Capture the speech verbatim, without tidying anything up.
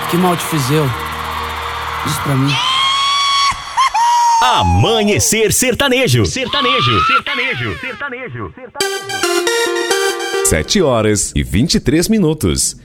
Que mal te fiz eu? Diz pra mim. Amanhecer Sertanejo. Sertanejo. Sertanejo. Sertanejo. Sertanejo. Sete horas e vinte e três minutos.